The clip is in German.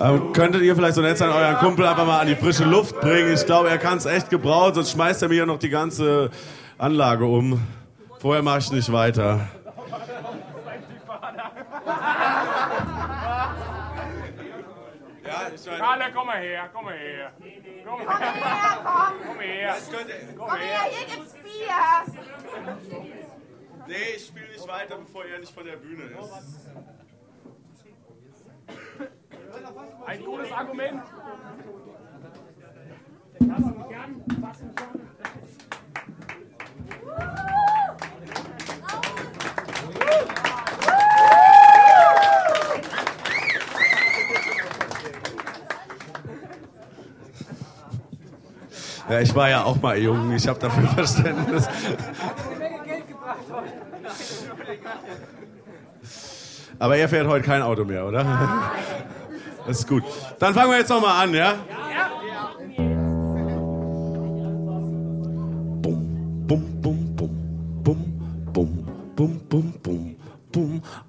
Könntet ihr vielleicht so nett sein, euren Kumpel einfach mal an die frische Luft bringen? Ich glaube, er kann es echt gebrauchen, sonst schmeißt er mir ja noch die ganze Anlage um. Vorher mache ich nicht weiter. Kalle, komm mal her, komm mal her. Komm her. Komm her, hier gibt's Bier. Nee, ich spiele nicht weiter, bevor er nicht von der Bühne ist. Ein gutes Argument. Ja, ich war ja auch mal jung, ich habe dafür Verständnis. Aber er fährt heute kein Auto mehr, oder? Das ist gut. Dann fangen wir jetzt noch mal an, ja? Bum, bum, bum, bum, bum, bum, bum, bum.